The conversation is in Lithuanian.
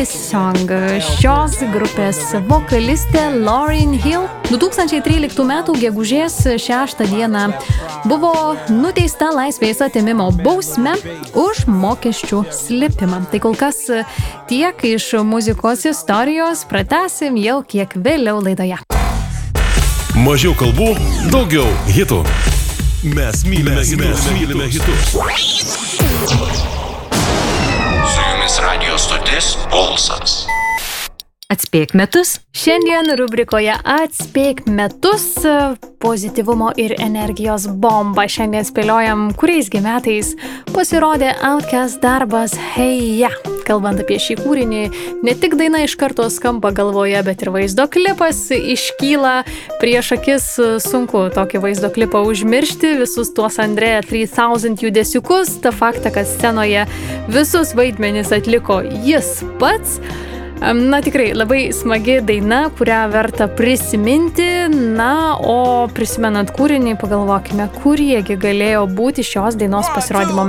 Song. Šios grupės vokalistė Lauryn Hill 2013 m. gegužės 6 dieną buvo nuteista laisvės atėmimo bausme už mokesčių slėpimą. Tai kol kas tiek iš muzikos istorijos, pratęsim jau kiek vėliau laidoje. Mažiau kalbų, daugiau hitų. Mes mylime hitus. Su jumis radio stotis Pulsas. Atspėk metus. Šiandien rubrikoje Atspėk metus pozityvumo ir energijos bomba. Šiandien spėliojam, kuriaisgi metais pasirodė Outkast darbas Hey Ya. Kalbant apie šį kūrinį, ne tik daina iš karto skamba galvoje, bet ir vaizdo klipas iškyla prieš akis. Sunku tokį vaizdo klipą užmiršti, visus tuos Andre 3000 judesiukus, tą faktą, kad scenoje visus vaidmenis atliko jis pats. Na tikrai labai smagi daina, kurią verta prisiminti. Na, o prisimenant kūrinį, pagalvokime, kuriegi galėjo būti šios dainos pasirodymo